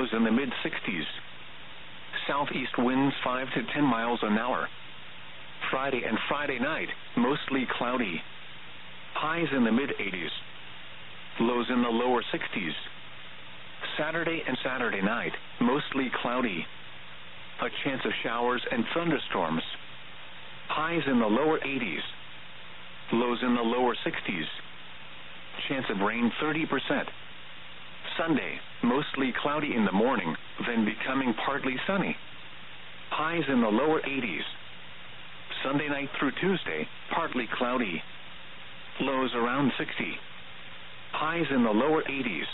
lows in the mid-60s. Southeast winds 5 to 10 miles an hour. Friday and Friday night, mostly cloudy. Highs in the mid-80s. Lows in the lower 60s. Saturday and Saturday night, mostly cloudy. A chance of showers and thunderstorms. Highs in the lower 80s. Lows in the lower 60s. Chance of rain 30%. Sunday, mostly cloudy in the morning, then becoming partly sunny. Highs in the lower 80s. Sunday night through Tuesday, partly cloudy. Lows around 60. Highs in the lower 80s.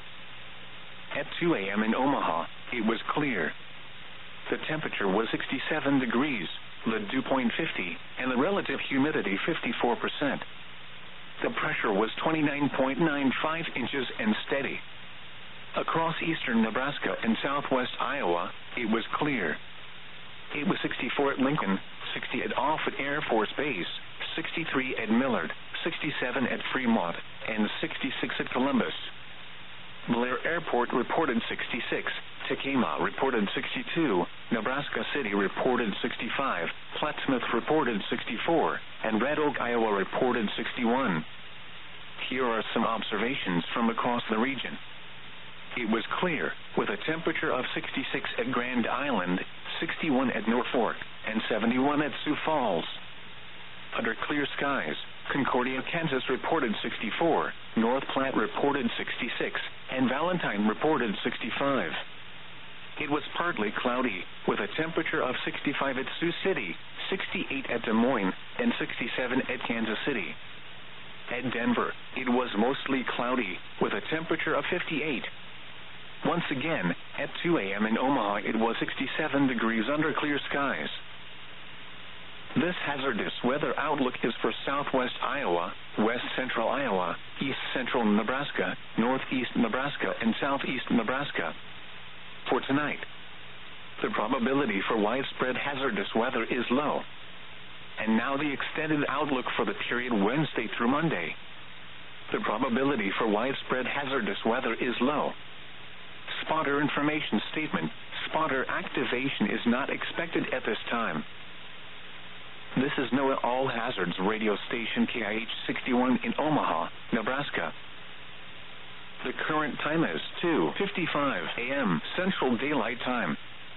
At 2 a.m. in Omaha, it was clear. The temperature was 67 degrees, the dew point 50, and the relative humidity 54%. The pressure was 29.95 inches and steady. Across eastern Nebraska and southwest Iowa, it was clear. It was 64 at Lincoln, 60 at Offutt Air Force Base, 63 at Millard, 67 at Fremont, and 66 at Columbus. Blair Airport reported 66, Tekamah reported 62, Nebraska City reported 65, Plattsmouth reported 64, and Red Oak, Iowa reported 61. Here are some observations from across the region. It was clear, with a temperature of 66 at Grand Island, 61 at Norfolk, and 71 at Sioux Falls. Under clear skies, Concordia, Kansas reported 64, North Platte reported 66, and Valentine reported 65. It was partly cloudy, with a temperature of 65 at Sioux City, 68 at Des Moines, and 67 at Kansas City. At Denver, it was mostly cloudy, with a temperature of 58. Once again, at 2 a.m. in Omaha, it was 67 degrees under clear skies. This hazardous weather outlook is for southwest Iowa, west central Iowa, east central Nebraska, northeast Nebraska, and southeast Nebraska. For tonight, the probability for widespread hazardous weather is low. And now the extended outlook for the period Wednesday through Monday. The probability for widespread hazardous weather is low. Spotter information statement: spotter activation is not expected at this time. This is NOAA All Hazards radio station KIH 61 in Omaha, Nebraska. The current time is 2:55 a.m. Central Daylight Time.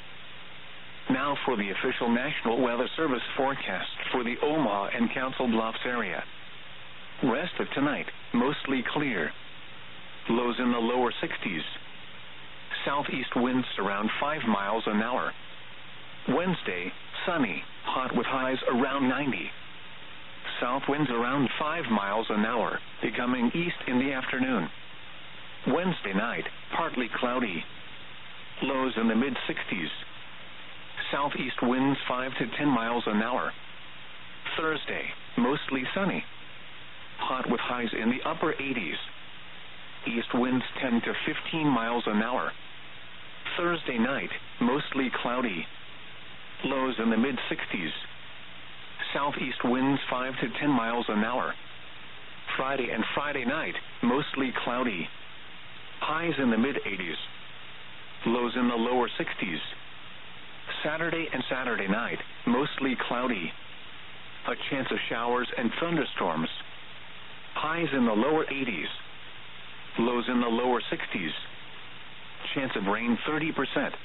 Now for the official National Weather Service forecast for the Omaha and Council Bluffs area. Rest of tonight, mostly clear. Lows in the lower 60s. Southeast winds around 5 miles an hour. Wednesday, sunny, hot with highs around 90. South winds around 5 miles an hour, becoming east in the afternoon. Wednesday night, partly cloudy. Lows in the mid-60s. Southeast winds 5 to 10 miles an hour. Thursday, mostly sunny. Hot with highs in the upper 80s. East winds 10 to 15 miles an hour. Thursday night, mostly cloudy. Lows in the mid-60s. Southeast winds 5 to 10 miles an hour. Friday and Friday night, mostly cloudy. Highs in the mid-80s. Lows in the lower 60s. Saturday and Saturday night, mostly cloudy. A chance of showers and thunderstorms. Highs in the lower 80s. Lows in the lower 60s. Chance of rain 30%.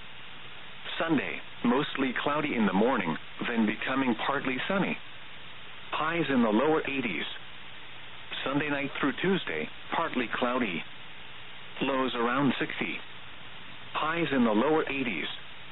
Sunday, mostly cloudy in the morning, then becoming partly sunny. Highs in the lower 80s. Sunday night through Tuesday, partly cloudy. Lows around 60. Highs in the lower 80s.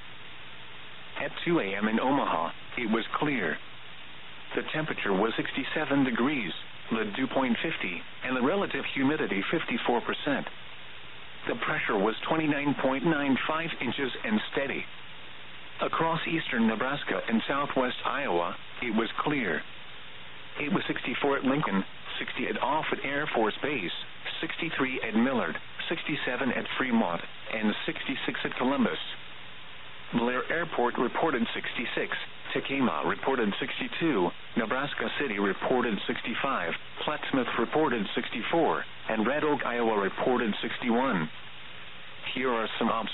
At 2 a.m. in Omaha, it was clear. The temperature was 67 degrees, the dew point 50, and the relative humidity 54%. The pressure was 29.95 inches and steady. Across eastern Nebraska and southwest Iowa, it was clear. It was 64 at Lincoln, 60 at Offutt Air Force Base, 63 at Millard, 67 at Fremont, and 66 at Columbus. Blair Airport reported 66, Tekamah reported 62, Nebraska City reported 65, Plattsmouth reported 64, and Red Oak, Iowa reported 61. Here are some observations.